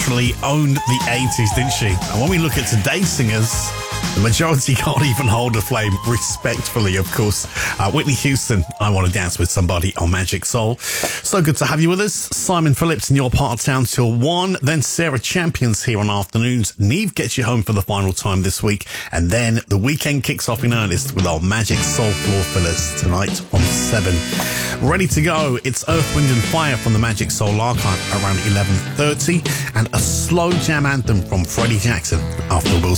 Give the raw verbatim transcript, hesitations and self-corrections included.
definitely owned the eighties, didn't she? And when we look at today's singers, the majority can't even hold a flame, respectfully, of course. Uh, Whitney Houston, I Want to Dance with Somebody on Magic Soul. So good to have you with us. Simon Phillips in your part of town till one. Then Sarah Champions here on afternoons. Neve gets you home for the final time this week. And then the weekend kicks off in earnest with our Magic Soul floor fillers tonight from seven. Ready to go. It's Earth, Wind and Fire from the Magic Soul archive around eleven thirty. And a slow jam anthem from Freddie Jackson after Will